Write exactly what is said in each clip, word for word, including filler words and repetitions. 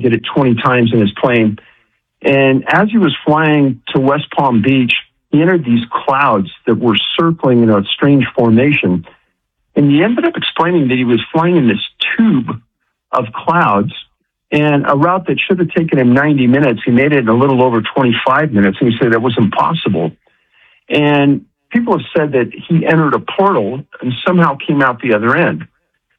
did it twenty times in his plane. And as he was flying to West Palm Beach, he entered these clouds that were circling in a strange formation. And he ended up explaining that he was flying in this tube of clouds, and a route that should have taken him ninety minutes, he made it in a little over twenty-five minutes. And he said that was impossible. And people have said that he entered a portal and somehow came out the other end.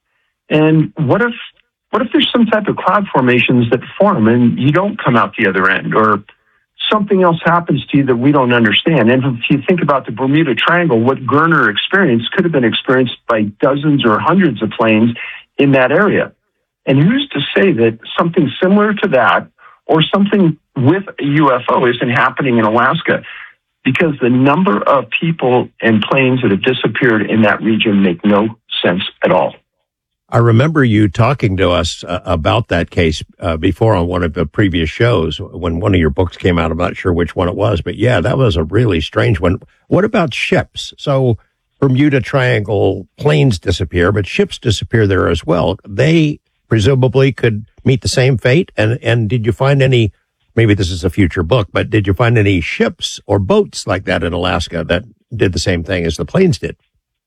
And what if what if there's some type of cloud formations that form and you don't come out the other end, or something else happens to you that we don't understand? And if you think about the Bermuda Triangle, what Gerner experienced could have been experienced by dozens or hundreds of planes in that area. And who's to say that something similar to that or something with a U F O isn't happening in Alaska? Because the number of people and planes that have disappeared in that region make no sense at all. I remember you talking to us uh, about that case uh, before on one of the previous shows when one of your books came out. I'm not sure which one it was, but yeah, that was a really strange one. What about ships? So Bermuda Triangle, planes disappear, but ships disappear there as well. They presumably could meet the same fate. And, and did you find any, maybe this is a future book, but did you find any ships or boats like that in Alaska that did the same thing as the planes did?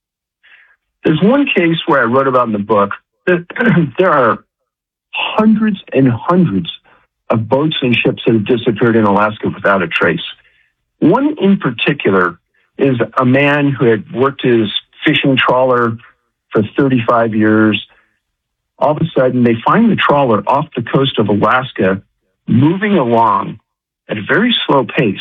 There's one case where I wrote about in the book that there are hundreds and hundreds of boats and ships that have disappeared in Alaska without a trace. One in particular is a man who had worked his fishing trawler for thirty-five years. All of a sudden, they find the trawler off the coast of Alaska moving along at a very slow pace.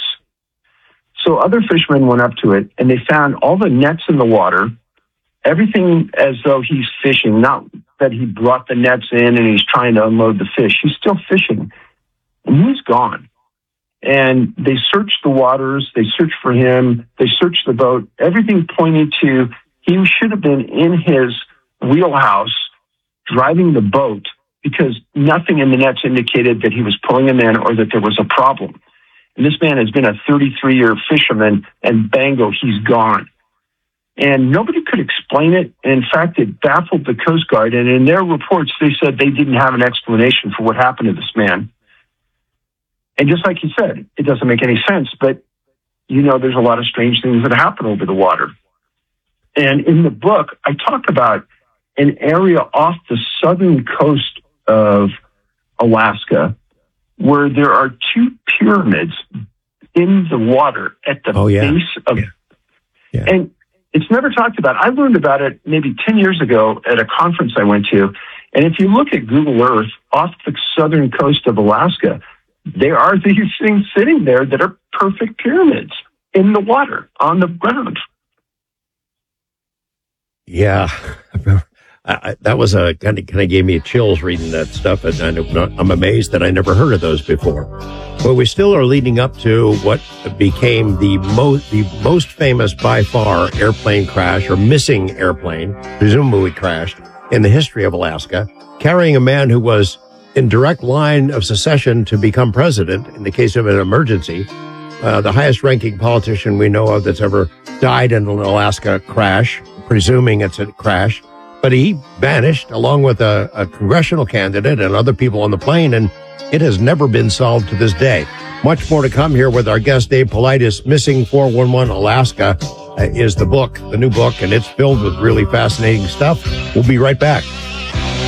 So other fishermen went up to it, and they found all the nets in the water, everything as though he's fishing, not that he brought the nets in and he's trying to unload the fish. He's still fishing, and he's gone. And they searched the waters, they searched for him, they searched the boat. Everything pointed to he should have been in his wheelhouse driving the boat, because nothing in the nets indicated that he was pulling them in or that there was a problem. And this man has been a thirty-three-year fisherman, and bango, he's gone. And nobody could explain it. In fact, it baffled the Coast Guard. And in their reports, they said they didn't have an explanation for what happened to this man. And just like you said, it doesn't make any sense. But, you know, there's a lot of strange things that happen over the water. And in the book, I talk about an area off the southern coast of Alaska where there are two pyramids in the water at the oh, yeah. base of... Yeah. Yeah. And it's never talked about. I learned about it maybe ten years ago at a conference I went to. And if you look at Google Earth, off the southern coast of Alaska, there are these things sitting there that are perfect pyramids in the water, on the ground. Yeah. I, I, that was a kind of, kind of gave me chills reading that stuff. And I, I'm amazed that I never heard of those before. But we still are leading up to what became the most, the most famous by far airplane crash or missing airplane, presumably crashed in the history of Alaska, carrying a man who was in direct line of succession to become president in the case of an emergency. Uh, the highest ranking politician we know of that's ever died in an Alaska crash, presuming it's a crash. But he vanished along with a, a congressional candidate and other people on the plane, and it has never been solved to this day. Much more to come here with our guest, Dave Paulides. Missing four one one Alaska uh, is the book, the new book, and it's filled with really fascinating stuff. We'll be right back.